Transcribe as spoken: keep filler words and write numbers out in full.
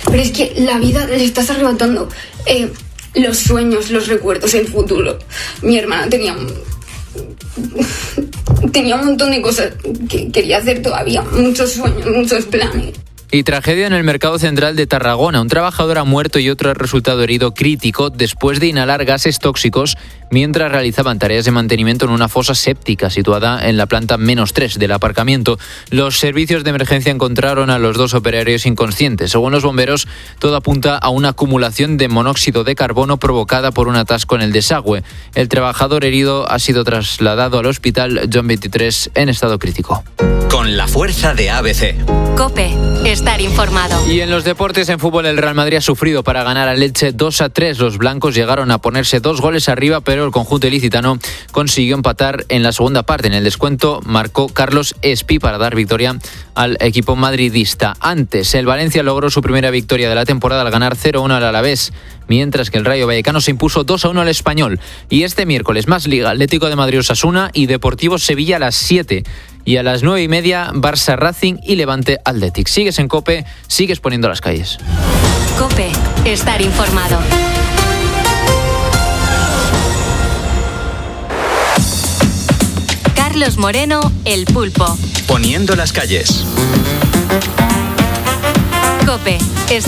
Pero es que la vida le estás arrebatando eh, los sueños, los recuerdos, el futuro. Mi hermana tenía un, tenía un montón de cosas que quería hacer todavía, muchos sueños, muchos planes. Y tragedia en el mercado central de Tarragona. Un trabajador ha muerto y otro ha resultado herido crítico después de inhalar gases tóxicos mientras realizaban tareas de mantenimiento en una fosa séptica situada en la planta menos tres del aparcamiento. Los servicios de emergencia encontraron a los dos operarios inconscientes. Según los bomberos, todo apunta a una acumulación de monóxido de carbono provocada por un atasco en el desagüe. El trabajador herido ha sido trasladado al hospital John veintitrés en estado crítico. Con la fuerza de A B C. COPE. Estar informado. Y en los deportes, en fútbol, el Real Madrid ha sufrido para ganar al Elche dos a tres. Los blancos llegaron a ponerse dos goles arriba, pero el conjunto ilicitano consiguió empatar en la segunda parte. En el descuento marcó Carlos Espi para dar victoria al equipo madridista. Antes, el Valencia logró su primera victoria de la temporada al ganar cero uno al Alavés, mientras que el Rayo Vallecano se impuso dos a uno al Español. Y este miércoles, más Liga, Atlético de Madrid Osasuna y Deportivo Sevilla a las siete. Y a las nueve y media, Barça Racing y Levante Athletic. Sigues en COPE, sigues poniendo las calles. COPE. Estar informado. Carlos Moreno, El Pulpo. Poniendo las calles. COPE. Estar